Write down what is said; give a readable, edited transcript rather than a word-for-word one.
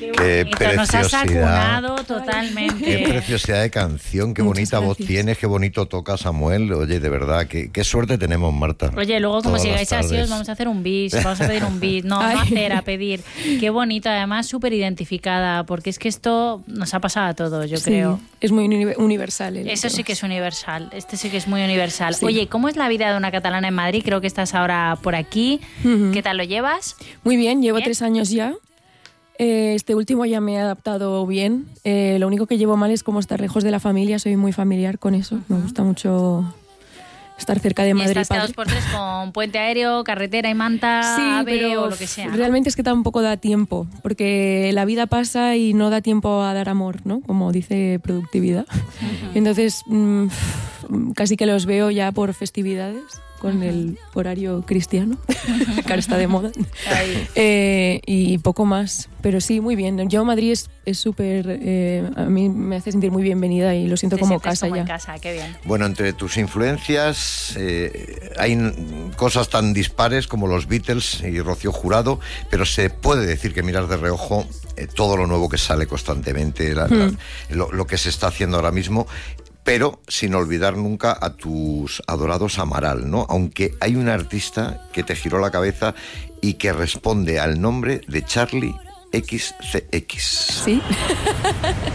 Qué preciosidad. Nos has acunado totalmente. Qué preciosidad de canción, qué bonita voz tienes, qué bonito toca Samuel. Oye, de verdad, qué suerte tenemos, Marta. Oye, luego como Todas sigáis las así tardes. os vamos a hacer un bis, vamos a pedir un bis. No hacer, a pedir. Qué bonito, además súper identificada, porque es que esto nos ha pasado a todos, yo creo. Es muy universal. Eso sí que es universal, este sí que es muy universal. Sí. Oye, ¿cómo es la vida de una catalana en Madrid? Creo que estás ahora por aquí. ¿Qué tal lo llevas? Muy bien, llevo 3 años ya. Este último ya me he adaptado bien. Lo único que llevo mal es como estar lejos de la familia. Soy muy familiar con eso. Me gusta mucho estar cerca de Madrid. Y estás cada 2x3 con puente aéreo, carretera y manta, AVE pero o lo que sea, ¿no? realmente es que tampoco da tiempo, porque la vida pasa y no da tiempo a dar amor, ¿no? Como dice productividad. Entonces, casi que los veo ya por festividades, con el horario cristiano, que ahora está de moda. Y poco más. Pero sí, muy bien. Yo Madrid es súper... a mí me hace sentir muy bienvenida y lo siento como casa como ya. En casa, qué bien. Bueno, entre tus influencias hay cosas tan dispares como los Beatles y Rocío Jurado, pero se puede decir que miras de reojo todo lo nuevo que sale constantemente, lo que se está haciendo ahora mismo, pero sin olvidar nunca a tus adorados Amaral, ¿no? Aunque hay un artista que te giró la cabeza y que responde al nombre de Charli XCX. Sí.